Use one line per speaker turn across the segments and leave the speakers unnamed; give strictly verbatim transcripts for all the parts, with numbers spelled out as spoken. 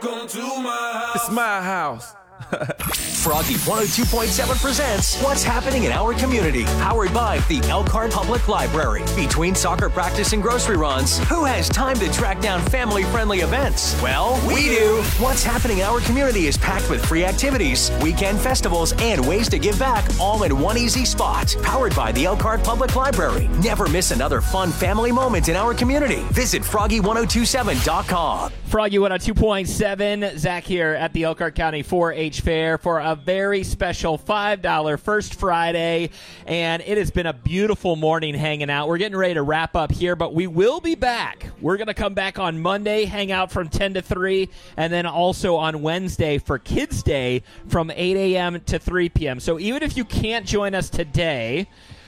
Come to my house.
It's my house.
Froggy one oh two point seven presents What's Happening in Our Community, powered by the Elkhart Public Library. Between soccer practice and grocery runs, who has time to track down family-friendly events? Well, we do. What's Happening in Our Community is packed with free activities, weekend festivals, and ways to give back, all in one easy spot. Powered by the Elkhart Public Library. Never miss another fun family moment in our community. Visit froggy ten twenty-seven dot com.
Froggy one oh two point seven, Zach here at the Elkhart County four H Fair for a very special five dollar First Friday, and it has been a beautiful morning hanging out. We're getting ready to wrap up here, but we will be back. We're going to come back on Monday, hang out from ten to three, and then also on Wednesday for Kids Day from eight a.m. to three p.m. So even if you can't join us today,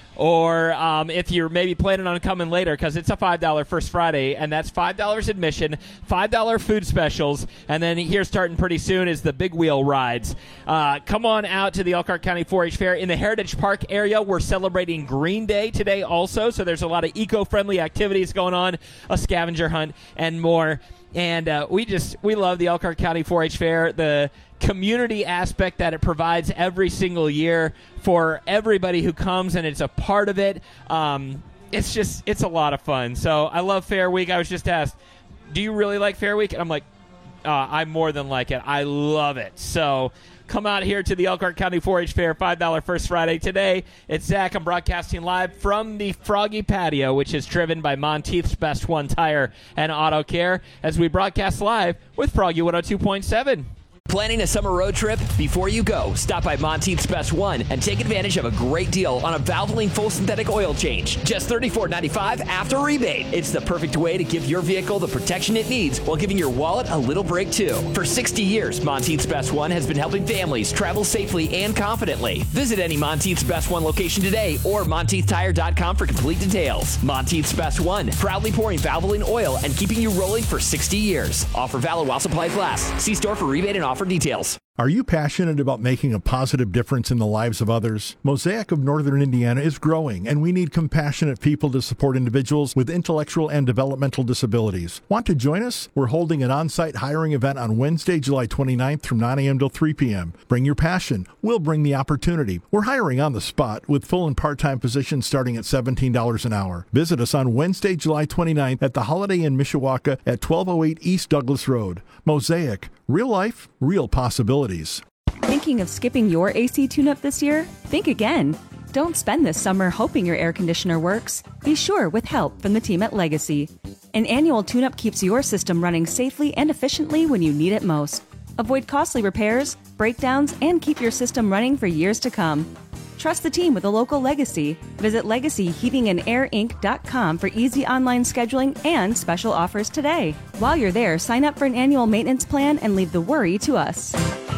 or um, if you're maybe planning on coming later, because it's a five dollar First Friday, and that's five dollars admission, five dollar food specials, and then here starting pretty soon is the big wheel rides. Uh, come on out to the Elkhart County four H Fair. In the Heritage Park area, we're celebrating Green Day today also, so there's a lot of eco-friendly activities going on, a scavenger hunt, and more. And uh, we just, we love the Elkhart County four H Fair, the community aspect that it provides every single year for everybody who comes, and it's a part of it. Um, it's just, it's a lot of fun. So I love Fair Week. I was just asked, do you really like Fair Week? And I'm like, uh, I more than like it. I love it. So come out here to the Elkhart County four H Fair, five dollar First Friday. Today, it's Zach. I'm broadcasting live from the Froggy Patio, which is driven by Monteith's Best One Tire and Auto Care, as we broadcast live with Froggy one oh two point seven.
Planning a summer road trip? Before you go, stop by Monteith's Best One and take advantage of a great deal on a Valvoline full synthetic oil change. Just thirty-four ninety-five after rebate. It's the perfect way to give your vehicle the protection it needs while giving your wallet a little break too. For sixty years, Monteith's Best One has been helping families travel safely and confidently. Visit any Monteith's Best One location today or monteith tire dot com for complete details. Monteith's Best One, proudly pouring Valvoline oil and keeping you rolling for sixty years. Offer valid while supplies last. See store for rebate and offer details.
Are you passionate about making a positive difference in the lives of others? Mosaic of Northern Indiana is growing, and we need compassionate people to support individuals with intellectual and developmental disabilities. Want to join us? We're holding an on-site hiring event on Wednesday, July twenty-ninth from nine a.m. till three p.m. Bring your passion. We'll bring the opportunity. We're hiring on the spot with full and part-time positions starting at seventeen dollars an hour. Visit us on Wednesday, July twenty-ninth at the Holiday Inn Mishawaka at twelve oh eight East Douglas Road. Mosaic. Real life, real possibilities.
Thinking of skipping your A C tune-up this year? Think again. Don't spend this summer hoping your air conditioner works. Be sure with help from the team at Legacy. An annual tune-up keeps your system running safely and efficiently when you need it most. Avoid costly repairs, breakdowns, and keep your system running for years to come. Trust the team with a local Legacy. Visit legacy heating and air inc dot com for easy online scheduling and special offers today. While you're there, sign up for an annual maintenance plan and leave the worry to us.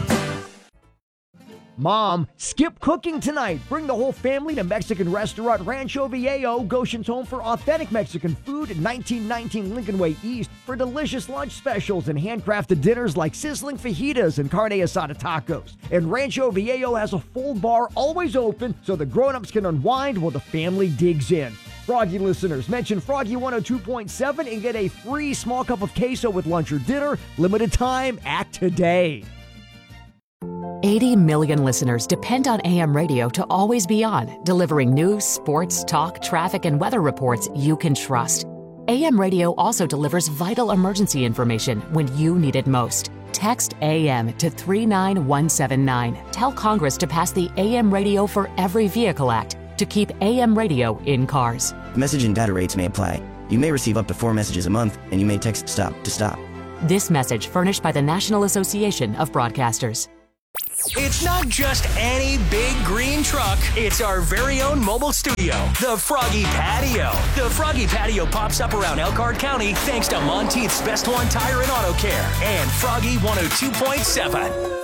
Mom, skip cooking tonight. Bring the whole family to Mexican restaurant Rancho Viejo, Goshen's home for authentic Mexican food at nineteen nineteen Lincoln Way East for delicious lunch specials and handcrafted dinners like sizzling fajitas and carne asada tacos. And Rancho Viejo has a full bar always open so the grown-ups can unwind while the family digs in. Froggy listeners, mention Froggy one oh two point seven and get a free small cup of queso with lunch or dinner. Limited time, act today.
eighty million listeners depend on A M radio to always be on, delivering news, sports, talk, traffic, and weather reports you can trust. A M radio also delivers vital emergency information when you need it most. Text A M to three nine one seven nine. Tell Congress to pass the A M Radio for Every Vehicle Act to keep A M radio in cars.
Message and data rates may apply. You may receive up to four messages a month, and you may text STOP to stop.
This message furnished by the National Association of Broadcasters.
It's not just any big green truck. It's our very own mobile studio, the Froggy Patio. The Froggy Patio pops up around Elkhart County thanks to Monteith's Best One Tire and Auto Care and Froggy one oh two point seven.